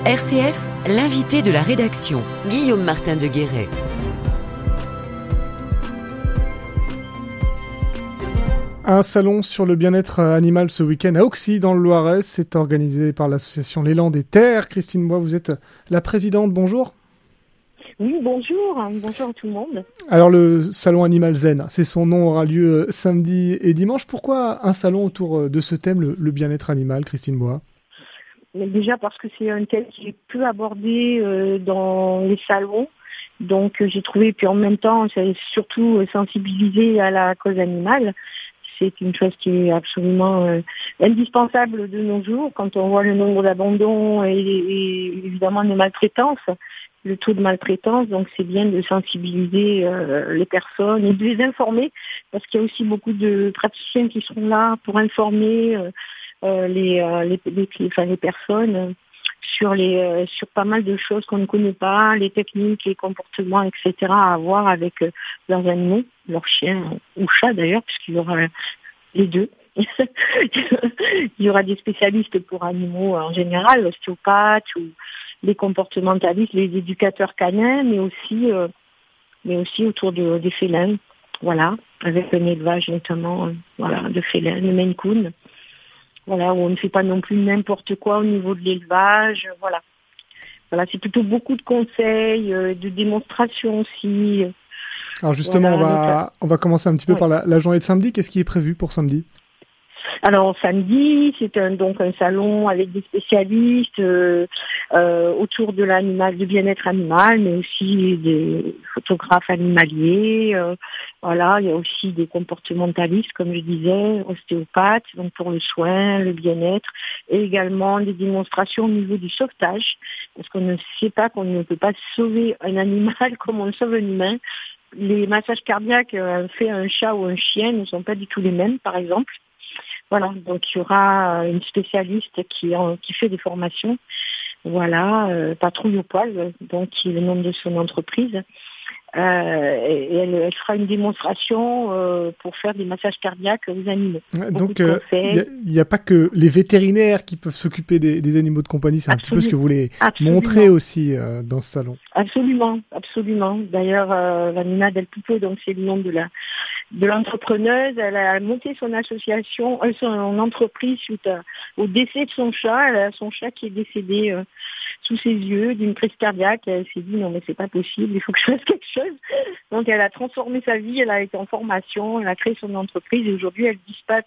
RCF, l'invité de la rédaction, Guillaume Martin de Guéret. Un salon sur le bien-être animal ce week-end à Auxy, dans le Loiret. C'est organisé par l'association L'élan des terres. Christine Bois, vous êtes la présidente. Bonjour. Oui, bonjour. Bonjour à tout le monde. Alors, le salon Animal Zen, c'est son nom, aura lieu samedi et dimanche. Pourquoi un salon autour de ce thème, le bien-être animal, Christine Bois ? Mais déjà parce que c'est un thème qui est peu abordé dans les salons. Donc j'ai trouvé, puis en même temps, c'est surtout sensibiliser à la cause animale. C'est une chose qui est absolument indispensable de nos jours quand on voit le nombre d'abandons et évidemment des maltraitances, le taux de maltraitance. Donc c'est bien de sensibiliser les personnes et de les informer parce qu'il y a aussi beaucoup de praticiens qui seront là pour informer les personnes sur pas mal de choses qu'on ne connaît pas, les techniques, les comportements, etc. à avoir avec leurs animaux, leurs chiens ou chats d'ailleurs, puisqu'il y aura les deux. Il y aura des spécialistes pour animaux en général, l'ostéopathe ou les comportementalistes, les éducateurs canins, mais aussi autour des félins, voilà, avec un élevage notamment, de félins, de Maine Coon. Voilà, où on ne fait pas non plus n'importe quoi au niveau de l'élevage, voilà. Voilà, c'est plutôt beaucoup de conseils, de démonstrations aussi. Alors justement, voilà, on va commencer un petit peu par la journée de samedi. Qu'est-ce qui est prévu pour samedi ? Alors samedi, c'est donc un salon avec des spécialistes autour de l'animal, du bien-être animal, mais aussi des photographes animaliers. Voilà, il y a aussi des comportementalistes, comme je disais, ostéopathes, donc pour le soin, le bien-être, et également des démonstrations au niveau du sauvetage, parce qu'on ne sait pas qu'on ne peut pas sauver un animal comme on sauve un humain. Les massages cardiaques faits à un chat ou un chien ne sont pas du tout les mêmes, par exemple. Voilà, donc il y aura une spécialiste qui fait des formations, Patrouille au poil, donc qui est le nom de son entreprise. Et elle fera une démonstration pour faire des massages cardiaques aux animaux. Donc il n'y a pas que les vétérinaires qui peuvent s'occuper des animaux de compagnie, c'est un petit peu ce que vous voulez montrer aussi dans ce salon. Absolument. D'ailleurs, Vanina Del Pupo, donc c'est le nom de l'entrepreneuse, elle a monté son association, son entreprise suite au décès de son chat. Elle a son chat qui est décédé sous ses yeux d'une crise cardiaque. Elle s'est dit non mais c'est pas possible, il faut que je fasse quelque chose. Donc elle a transformé sa vie, elle a été en formation, elle a créé son entreprise et aujourd'hui elle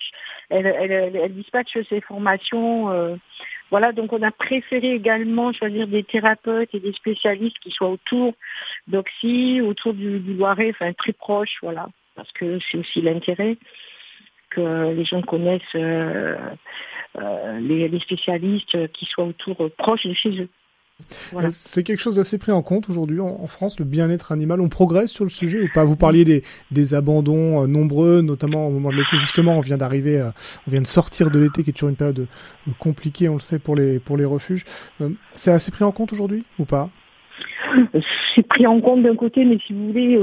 dispatche ses formations. Donc on a préféré également choisir des thérapeutes et des spécialistes qui soient autour d'Auxy, autour du Loiret, très proches, voilà. Parce que c'est aussi l'intérêt que les gens connaissent les spécialistes qui soient autour, proches de chez eux. Voilà. C'est quelque chose d'assez pris en compte aujourd'hui en France, le bien-être animal. On progresse sur le sujet ou pas ? Vous parliez des abandons nombreux, notamment au moment de l'été. Justement, on vient de sortir de l'été, qui est toujours une période compliquée, on le sait, pour les refuges. C'est assez pris en compte aujourd'hui ou pas ? C'est pris en compte d'un côté, mais si vous voulez,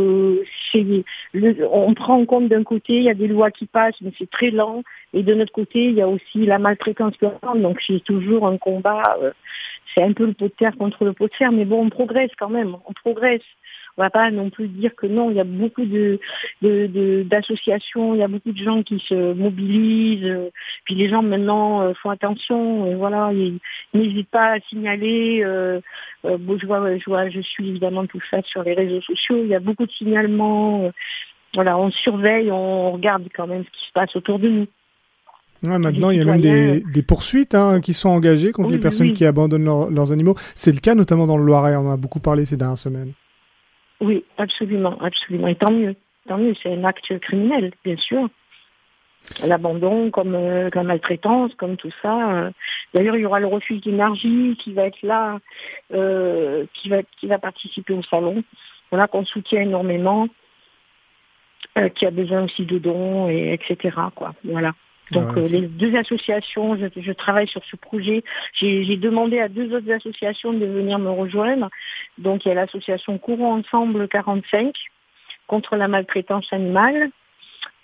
on prend en compte d'un côté, il y a des lois qui passent, mais c'est très lent. Et de notre côté, il y a aussi la maltraitance violente, donc c'est toujours un combat. C'est un peu le pot de terre contre le pot de fer, mais bon, on progresse quand même, on progresse. On va pas non plus dire que non, il y a beaucoup d'associations, il y a beaucoup de gens qui se mobilisent, puis les gens maintenant font attention, ils n'hésitent pas à signaler. Je suis évidemment tout ça sur les réseaux sociaux, il y a beaucoup de signalements, on surveille, on regarde quand même ce qui se passe autour de nous. Ouais, maintenant, il y a même des poursuites qui sont engagées contre les personnes qui abandonnent leurs animaux. C'est le cas notamment dans le Loiret, on en a beaucoup parlé ces dernières semaines. Oui, absolument. Et tant mieux, c'est un acte criminel, bien sûr. L'abandon, comme la maltraitance, comme tout ça. D'ailleurs, il y aura le refuge d'énergie qui va être là, qui va participer au salon. Voilà, qu'on soutient énormément, qui a besoin aussi de dons, etc. Voilà. Donc les deux associations, je travaille sur ce projet. J'ai demandé à deux autres associations de venir me rejoindre. Donc il y a l'association Courons Ensemble 45 contre la maltraitance animale.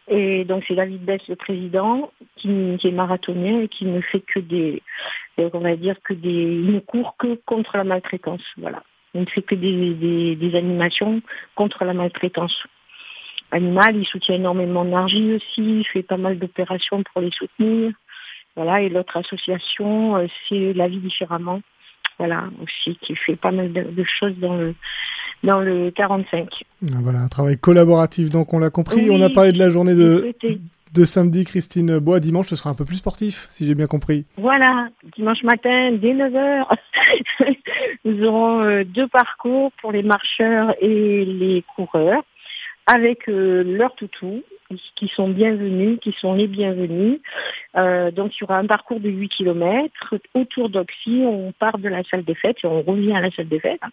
Et donc c'est David Bess, le président, qui est marathonien et qui ne fait que il ne court que contre la maltraitance. Voilà. Il ne fait que des animations contre la maltraitance animale. Il soutient énormément d'Argy aussi, il fait pas mal d'opérations pour les soutenir. Voilà. Et l'autre association, c'est La Vie différemment. Voilà, aussi, qui fait pas mal de choses dans le 45. Voilà, un travail collaboratif, donc on l'a compris. Oui, on a parlé de la journée de samedi, Christine Bois. Dimanche, ce sera un peu plus sportif, si j'ai bien compris. Voilà, dimanche matin, dès 9h, nous aurons 2 parcours pour les marcheurs et les coureurs, avec leur toutou, qui sont bienvenus, qui sont les bienvenus. Donc il y aura un parcours de 8 km autour d'Auxy. On part de la salle des fêtes et on revient à la salle des fêtes.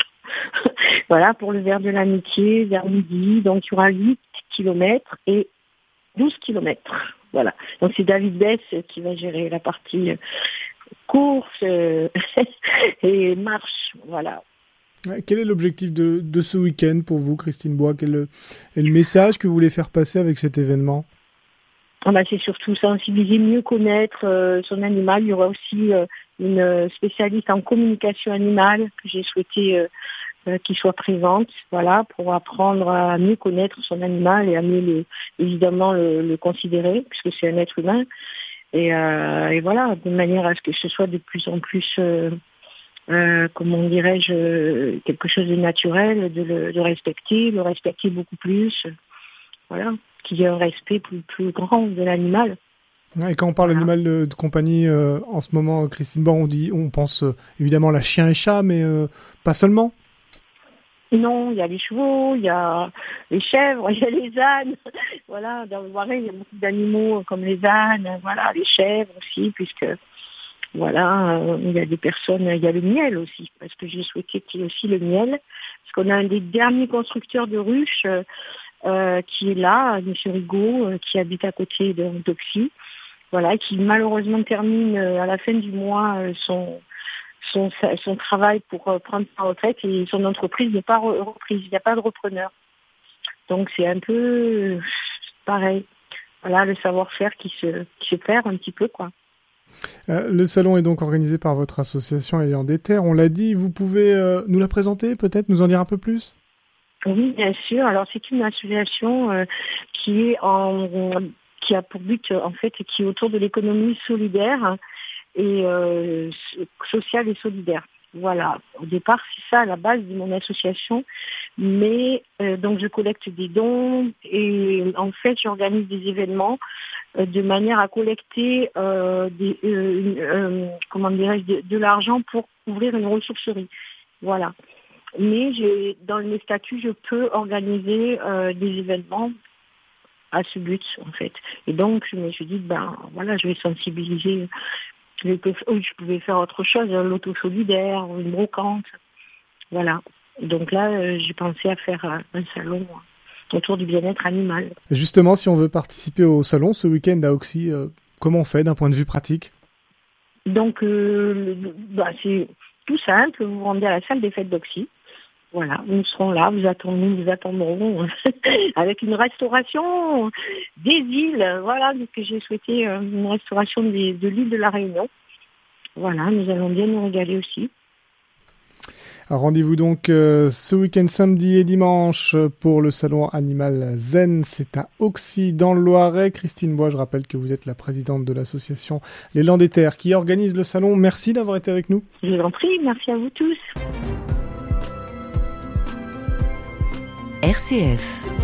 Voilà, pour le verre de l'amitié, vers midi. Donc il y aura 8 km et 12 km. Voilà. Donc c'est David Bess qui va gérer la partie course et marche. Voilà. Quel est l'objectif de ce week-end pour vous, Christine Bois? Quel est le message que vous voulez faire passer avec cet événement? C'est surtout sensibiliser, mieux connaître son animal. Il y aura aussi une spécialiste en communication animale que j'ai souhaité qui soit présente, voilà, pour apprendre à mieux connaître son animal et à mieux évidemment le considérer, puisque c'est un être humain. Et voilà, de manière à ce que ce soit de plus en plus comment dirais-je, quelque chose de naturel, de le respecter beaucoup plus, voilà, qu'il y ait un respect plus grand de l'animal. Et quand on parle d'animal de compagnie, en ce moment, Christine Bois, on pense évidemment à la chien et chat, mais pas seulement. Non, il y a les chevaux, il y a les chèvres, il y a les ânes. Voilà, dans le Loiret, il y a beaucoup d'animaux comme les ânes, voilà, les chèvres aussi, puisque voilà, il y a des personnes, il y a le miel aussi, parce que j'ai souhaité qu'il y ait aussi le miel, parce qu'on a un des derniers constructeurs de ruches qui est là, M. Rigaud, qui habite à côté d'Auxy, voilà, qui malheureusement termine à la fin du mois son travail pour prendre sa retraite et son entreprise n'est pas reprise, il n'y a pas de repreneur. Donc c'est un peu pareil, voilà, le savoir-faire qui se perd un petit peu, quoi. Le salon est donc organisé par votre association Ayant des Terres, on l'a dit. Vous pouvez nous la présenter, peut-être, nous en dire un peu plus? Oui, bien sûr. Alors c'est une association qui a pour but, en fait, qui est autour de l'économie solidaire et sociale et solidaire. Voilà, au départ, c'est ça la base de mon association, mais donc je collecte des dons et en fait j'organise des événements de manière à collecter de l'argent pour ouvrir une ressourcerie. Voilà. Mais dans mes statuts, je peux organiser des événements à ce but en fait. Et donc je me suis dit voilà, je vais sensibiliser. Je pouvais faire autre chose, l'auto solidaire, une brocante. Voilà. Donc là, j'ai pensé à faire un salon autour du bien-être animal. Et justement, si on veut participer au salon ce week-end à Auxy, comment on fait d'un point de vue pratique? Donc, c'est tout simple. Vous vous rendez à la salle des fêtes d'Auxy. Voilà, nous serons là, nous vous attendrons avec une restauration des îles, voilà, parce que j'ai souhaité une restauration de l'île de la Réunion. Voilà, nous allons bien nous régaler aussi. Alors, rendez-vous donc ce week-end samedi et dimanche pour le salon Animal Zen. C'est à Auxy dans le Loiret. Christine Bois, je rappelle que vous êtes la présidente de l'association L'Élan des Terres qui organise le salon. Merci d'avoir été avec nous. Je vous en prie, merci à vous tous. RCF